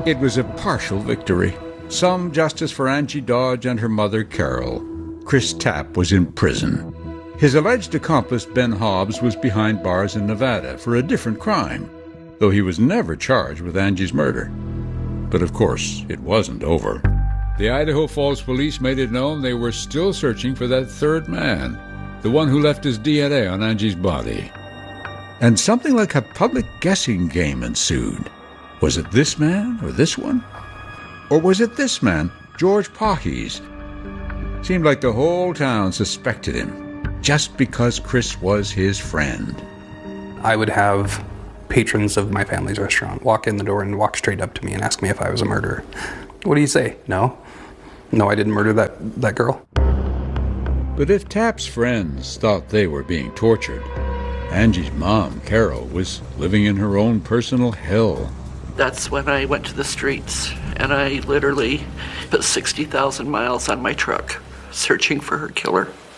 It was a partial victory. Some justice for Angie Dodge and her mother, Carol. Chris Tapp was in prison. His alleged accomplice, Ben Hobbs, was behind bars in Nevada for a different crime, though he was never charged with Angie's murder. But of course, it wasn't over. The Idaho Falls police made it known they were still searching for that third man, the one who left his DNA on Angie's body. And something like a public guessing game ensued. Was it this man or this one? Or was it this man, George Pahis? Seemed like the whole town suspected him, just because Chris was his friend. I would have patrons of my family's restaurant walk in the door and walk straight up to me and ask me if I was a murderer. What do you say? No? No, I didn't murder that girl. But if Tapp's friends thought they were being tortured, Angie's mom, Carol, was living in her own personal hell. That's when I went to the streets, and I literally put 60,000 miles on my truck, searching for her killer.